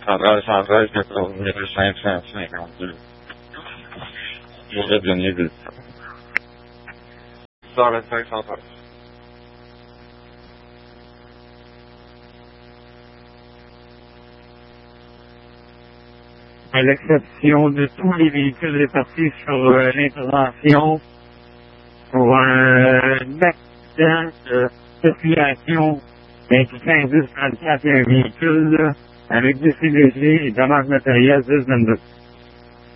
113, 14 552. J'aurais donné de ça. 125, 113. À l'exception de tous les véhicules répartis sur l'intervention pour un accident de circulation impliquant un 1034 et un véhicule avec décès légers et dommages matériels 1022.